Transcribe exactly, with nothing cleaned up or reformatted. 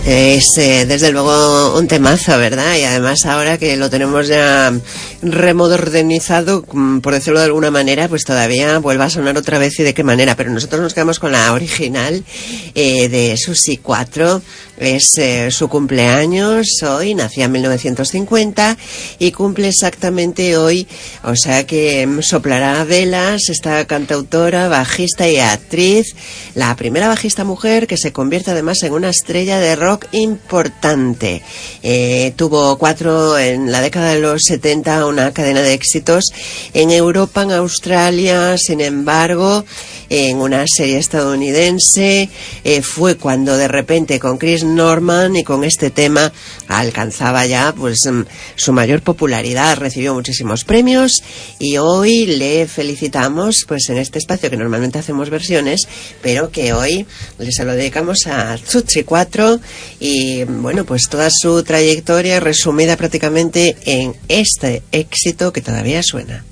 Es eh, desde luego un temazo, ¿verdad? Y además ahora que lo tenemos ya remodernizado, por decirlo de alguna manera, pues todavía vuelve a sonar otra vez y de qué manera. Pero nosotros nos quedamos con la original eh, de Susi cuatro. Es eh, su cumpleaños hoy, nacía en mil novecientos cincuenta y cumple exactamente hoy, o sea que soplará velas esta cantautora, bajista y actriz, la primera bajista mujer que se convierte además en una estrella de rock importante. Eh, tuvo cuatro en la década de los setenta, una cadena de éxitos en Europa, en Australia, sin embargo, en una serie estadounidense, eh, fue cuando de repente con Chris Norman y con este tema alcanzaba ya pues su mayor popularidad, recibió muchísimos premios y hoy le felicitamos pues en este espacio que normalmente hacemos versiones, pero que hoy se lo dedicamos a Susi cuatro y bueno, pues toda su trayectoria resumida prácticamente en este éxito que todavía suena.